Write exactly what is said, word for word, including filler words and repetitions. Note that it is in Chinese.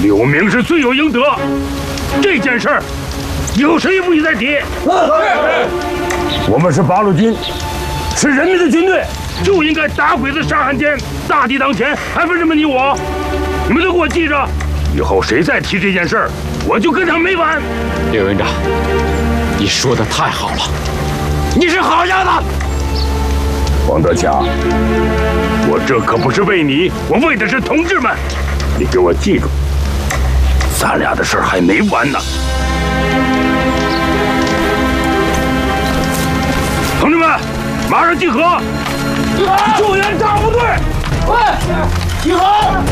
刘明是罪有应得，这件事儿以后谁也不许再提。我们是八路军，是人民的军队，就应该打鬼子杀汉奸，大敌当前，还分什么你我？你们都给我记着，以后谁再提这件事儿，我就跟他没完。 刘营长，你说的太好了，你是好样的。 王德强，我这可不是为你，我为的是同志们。你给我记住，咱俩的事儿还没完呢。同志们，马上集合，救援大部队， 快集合！